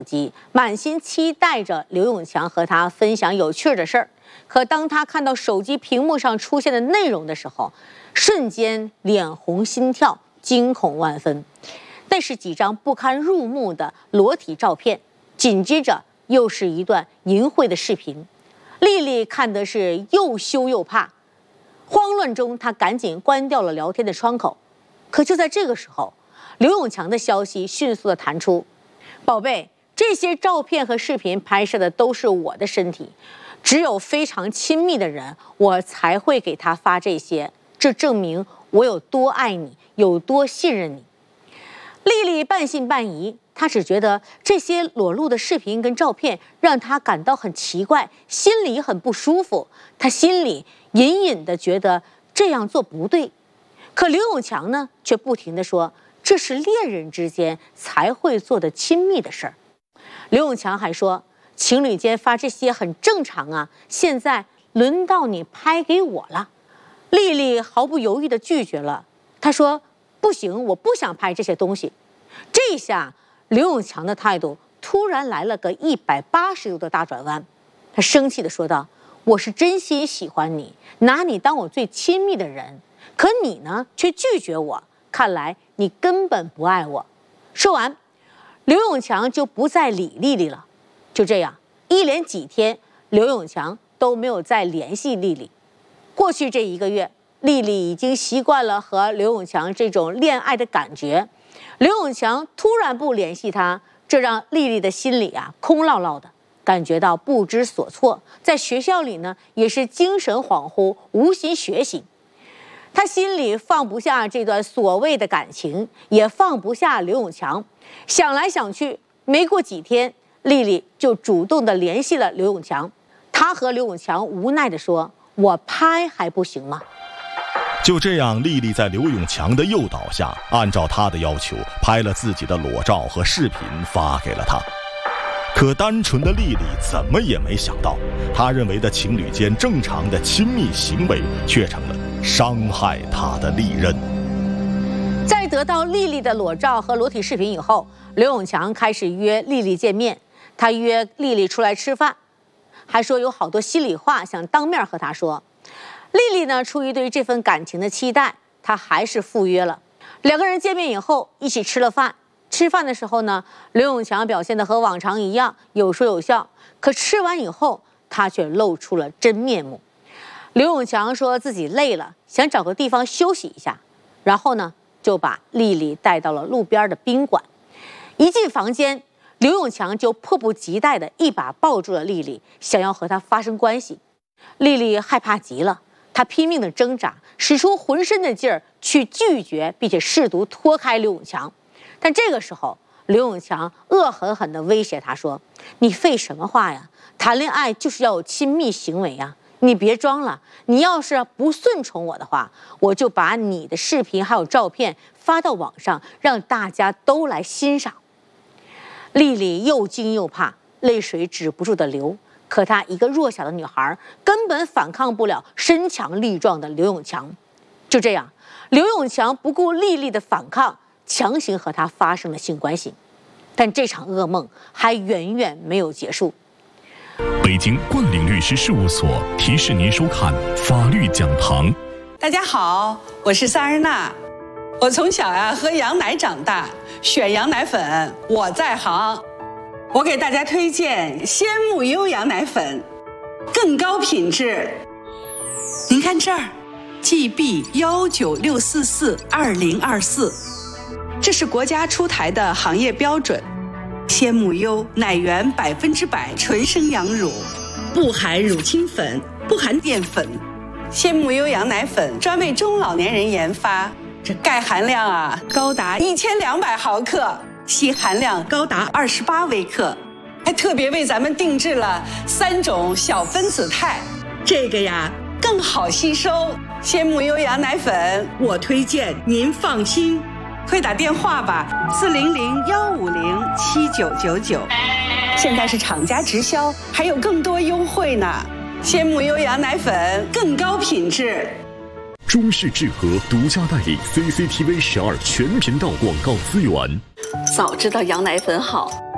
机，满心期待着刘永强和他分享有趣的事儿。可当他看到手机屏幕上出现的内容的时候，瞬间脸红心跳，惊恐万分。那是几张不堪入目的裸体照片，紧接着又是一段淫秽的视频。丽丽看的是又羞又怕，慌乱中她赶紧关掉了聊天的窗口。可就在这个时候，刘永强的消息迅速的弹出：宝贝，这些照片和视频拍摄的都是我的身体，只有非常亲密的人我才会给他发这些，这证明我有多爱你，有多信任你。丽丽半信半疑，她只觉得这些裸露的视频跟照片让她感到很奇怪，心里很不舒服。她心里隐隐的觉得这样做不对，可刘永强呢，却不停地说这是恋人之间才会做的亲密的事儿。刘永强还说，情侣间发这些很正常啊，现在轮到你拍给我了。丽丽毫不犹豫地拒绝了，她说不行，我不想拍这些东西。这下刘永强的态度突然来了个180度的大转弯，他生气地说道，我是真心喜欢你，拿你当我最亲密的人，可你呢却拒绝我，看来你根本不爱我。说完，刘永强就不再理丽丽了。就这样，一连几天，刘永强都没有再联系丽丽。过去这1个月，丽丽已经习惯了和刘永强这种恋爱的感觉。刘永强突然不联系她，这让丽丽的心里空落落的，感觉到不知所措。在学校里呢，也是精神恍惚，无心学习。她心里放不下这段所谓的感情，也放不下刘永强。想来想去，没过几天，丽丽就主动的联系了刘永强。她和刘永强无奈地说，我拍还不行吗？ 就这样，丽丽在刘永强的诱导下，按照他的要求拍了自己的裸照和视频发给了他。可单纯的丽丽怎么也没想到，她认为的情侣间正常的亲密行为，却成了伤害她的利刃。 在得到丽丽的裸照和裸体视频以后，刘永强开始约丽丽见面。他约丽丽出来吃饭，还说有好多心里话想当面和她说。丽丽呢，出于对这份感情的期待，她还是赴约了。2个人见面以后，一起吃了饭。吃饭的时候呢，刘永强表现得和往常一样，有说有笑。可吃完以后，他却露出了真面目。刘永强说自己累了，想找个地方休息一下，然后呢，就把丽丽带到了路边的宾馆。一进房间，刘永强就迫不及待地一把抱住了丽丽，想要和她发生关系。丽丽害怕极了，她拼命地挣扎，使出浑身的劲儿去拒绝，并且试图脱开刘永强。但这个时候，刘永强恶狠狠地威胁她说，你废什么话呀，谈恋爱就是要有亲密行为呀，你别装了，你要是不顺从我的话，我就把你的视频还有照片发到网上，让大家都来欣赏。丽丽又惊又怕，泪水止不住的流。可她一个弱小的女孩，根本反抗不了身强力壮的刘永强。就这样，刘永强不顾丽丽的反抗，强行和她发生了性关系。但这场噩梦还远远没有结束。 北京冠领律师事务所提示您收看法律讲堂。 大家好，我是萨日娜。我从小喝羊奶长大，选羊奶粉我在行。我给大家推荐鲜木优羊奶粉，更高品质。您看这儿 ，GB196442024，这是国家出台的行业标准。鲜木优奶源100%纯生羊乳，不含乳清粉，不含淀粉。鲜木优羊奶粉专为中老年人研发，这钙含量高达1200毫克。硒含量高达28微克，还特别为咱们定制了3种小分子肽，这个更好吸收。鲜木优羊奶粉，我推荐您放心。快打电话吧，400-150-7999。现在是厂家直销，还有更多优惠呢。鲜木优羊奶粉更高品质。 中视智和独家代理 CCTV12全频道广告资源。 早知道羊奶粉好，